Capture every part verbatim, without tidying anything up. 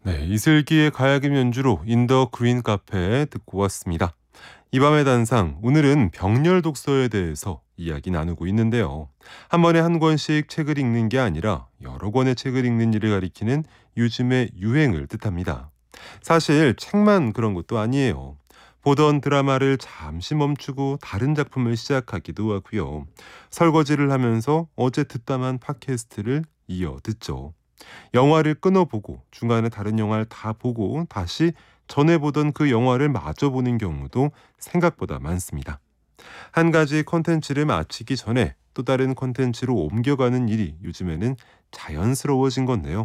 네, 이슬기의 가야금 연주로 인더 그린 카페 듣고 왔습니다. 이 밤의 단상, 오늘은 병렬 독서에 대해서 이야기 나누고 있는데요. 한 번에 한 권씩 책을 읽는 게 아니라 여러 권의 책을 읽는 일을 가리키는 요즘의 유행을 뜻합니다. 사실 책만 그런 것도 아니에요. 보던 드라마를 잠시 멈추고 다른 작품을 시작하기도 하고요. 설거지를 하면서 어제 듣다만 팟캐스트를 이어 듣죠. 영화를 끊어보고 중간에 다른 영화를 다 보고 다시 전에 보던 그 영화를 마저 보는 경우도 생각보다 많습니다. 한 가지 콘텐츠를 마치기 전에 또 다른 콘텐츠로 옮겨가는 일이 요즘에는 자연스러워진 건데요.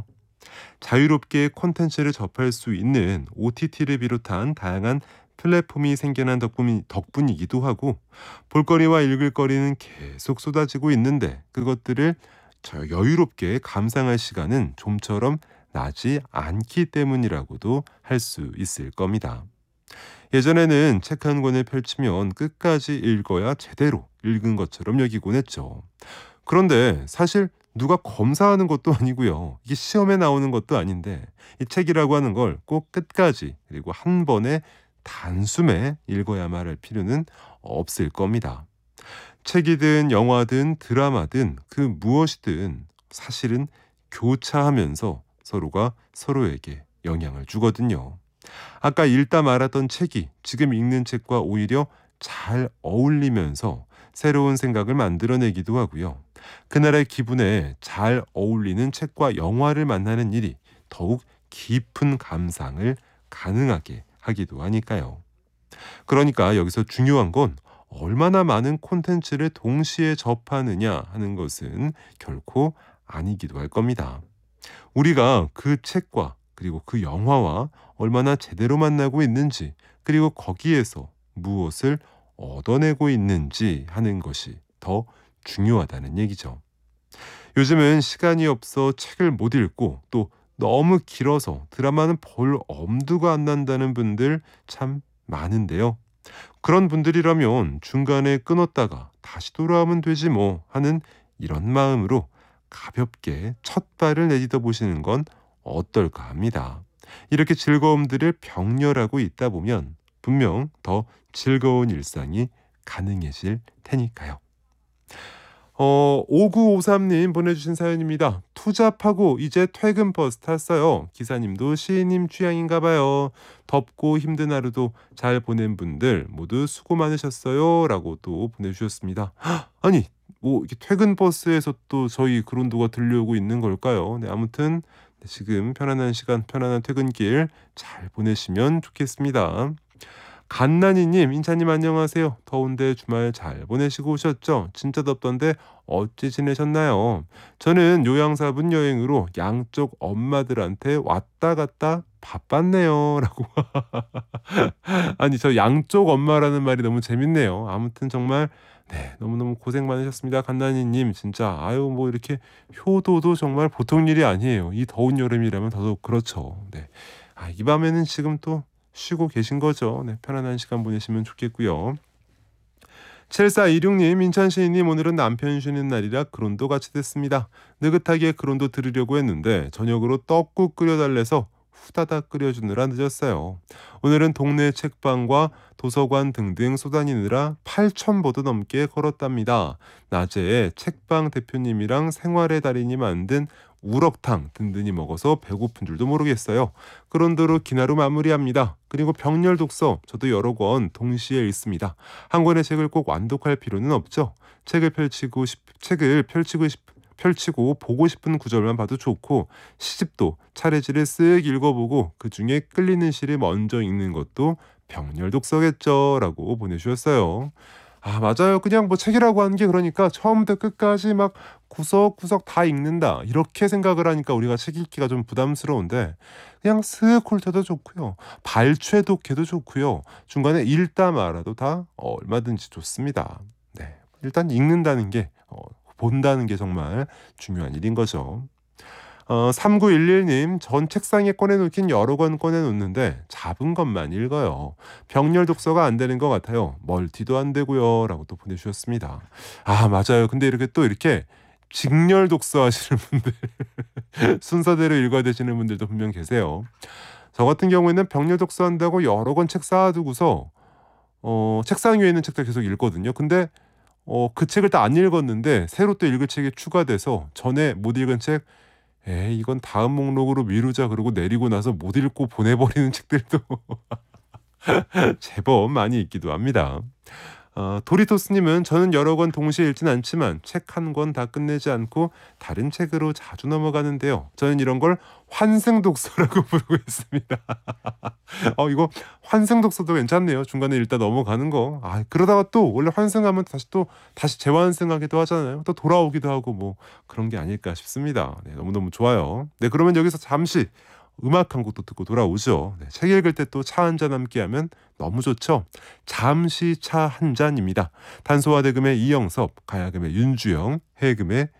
자유롭게 콘텐츠를 접할 수 있는 오티티를 비롯한 다양한 플랫폼이 생겨난 덕분이, 덕분이기도 하고 볼거리와 읽을거리는 계속 쏟아지고 있는데 그것들을 저 여유롭게 감상할 시간은 좀처럼 나지 않기 때문이라고도 할 수 있을 겁니다. 예전에는 책 한 권을 펼치면 끝까지 읽어야 제대로 읽은 것처럼 여기곤 했죠. 그런데 사실 누가 검사하는 것도 아니고요. 이게 시험에 나오는 것도 아닌데 이 책이라고 하는 걸 꼭 끝까지 그리고 한 번에 단숨에 읽어야만 할 필요는 없을 겁니다. 책이든 영화든 드라마든 그 무엇이든 사실은 교차하면서 서로가 서로에게 영향을 주거든요. 아까 읽다 말았던 책이 지금 읽는 책과 오히려 잘 어울리면서 새로운 생각을 만들어내기도 하고요. 그날의 기분에 잘 어울리는 책과 영화를 만나는 일이 더욱 깊은 감상을 가능하게 하기도 하니까요. 그러니까 여기서 중요한 건 얼마나 많은 콘텐츠를 동시에 접하느냐 하는 것은 결코 아니기도 할 겁니다. 우리가 그 책과 그리고 그 영화와 얼마나 제대로 만나고 있는지 그리고 거기에서 무엇을 얻어내고 있는지 하는 것이 더 중요하다는 얘기죠. 요즘은 시간이 없어 책을 못 읽고 또 너무 길어서 드라마는 볼 엄두가 안 난다는 분들 참 많은데요. 그런 분들이라면 중간에 끊었다가 다시 돌아오면 되지 뭐 하는 이런 마음으로 가볍게 첫 발을 내딛어 보시는 건 어떨까 합니다. 이렇게 즐거움들을 병렬하고 있다 보면 분명 더 즐거운 일상이 가능해질 테니까요. 어, 오구오삼 님 보내주신 사연입니다. 투잡하고 이제 퇴근 버스 탔어요. 기사님도 시인님 취향인가 봐요. 덥고 힘든 하루도 잘 보낸 분들 모두 수고 많으셨어요. 라고 또 보내주셨습니다. 헉, 아니, 뭐 이렇게 퇴근 버스에서 또 저희 그런도가 들려오고 있는 걸까요? 네, 아무튼 지금 편안한 시간, 편안한 퇴근길 잘 보내시면 좋겠습니다. 갓난이님, 인차님 안녕하세요. 더운데 주말 잘 보내시고 오셨죠? 진짜 덥던데 어찌 지내셨나요? 저는 요양사분 여행으로 양쪽 엄마들한테 왔다 갔다 바빴네요. 라고. 아니, 저 양쪽 엄마라는 말이 너무 재밌네요. 아무튼 정말 네, 너무너무 고생 많으셨습니다. 갓난이님, 진짜 아유 뭐 이렇게 효도도 정말 보통 일이 아니에요. 이 더운 여름이라면 더더욱 그렇죠. 네. 아, 이 밤에는 지금 또 쉬고 계신 거죠. 네, 편안한 시간 보내시면 좋겠고요. 칠사이육 님, 인천 시인님 오늘은 남편 쉬는 날이라 그론도 같이 됐습니다. 느긋하게 그론도 들으려고 했는데 저녁으로 떡국 끓여달래서 후다닥 끓여주느라 늦었어요. 오늘은 동네 책방과 도서관 등등 쏘다니느라 팔천 보도 넘게 걸었답니다. 낮에 책방 대표님이랑 생활의 달인이 만든 우럭탕 든든히 먹어서 배고픈 줄도 모르겠어요. 그런대로 긴 하루 마무리합니다. 그리고 병렬 독서 저도 여러 권 동시에 읽습니다. 한 권의 책을 꼭 완독할 필요는 없죠. 책을 펼치고 싶, 책을 펼치고 싶, 펼치고 보고 싶은 구절만 봐도 좋고 시집도 차례지를 쓱 읽어보고 그 중에 끌리는 시를 먼저 읽는 것도 병렬 독서겠죠. 라고 보내주셨어요. 아, 맞아요. 그냥 뭐 책이라고 하는 게 그러니까 처음부터 끝까지 막 구석구석 다 읽는다 이렇게 생각을 하니까 우리가 책 읽기가 좀 부담스러운데 그냥 쓱 훑어도 좋고요. 발췌 독해도 좋고요. 중간에 읽다 말아도 다 어, 얼마든지 좋습니다. 네, 일단 읽는다는 게 어, 본다는 게 정말 중요한 일인 거죠. 어, 삼구일일 님, 전 책상에 꺼내놓긴 여러 권 꺼내놓는데 잡은 것만 읽어요. 병렬 독서가 안 되는 것 같아요. 멀티도 안 되고요. 라고 또 보내주셨습니다. 아, 맞아요. 근데 이렇게 또 이렇게 직렬 독서 하시는 분들 순서대로 읽어야 되시는 분들도 분명 계세요. 저 같은 경우에는 병렬 독서한다고 여러 권 책 쌓아두고서 어 책상 위에 있는 책들 계속 읽거든요. 근데 어 그 책을 다 안 읽었는데 새로 또 읽을 책이 추가돼서 전에 못 읽은 책 '에이 이건 다음 목록으로 미루자.' 그러고 내리고 나서 못 읽고 보내버리는 책들도 제법 많이 있기도 합니다. 어 도리토스님은 "저는 여러 권 동시에 읽진 않지만 책 한 권 다 끝내지 않고 다른 책으로 자주 넘어가는데요. 저는 이런 걸 환승 독서라고 부르고 있습니다." 어 이거 환승 독서도 괜찮네요. 중간에 읽다 넘어가는 거. 아 그러다가 또 원래 환승하면 다시 또 다시 재환승하기도 하잖아요. 또 돌아오기도 하고 뭐 그런 게 아닐까 싶습니다. 네 너무너무 좋아요. 네 그러면 여기서 잠시 음악 한 곡도 듣고 돌아오죠. 네, 책 읽을 때 또 차 한 잔 함께하면 너무 좋죠. 잠시 차 한 잔입니다. 단소와 대금의 이영섭, 가야금의 윤주영, 해금의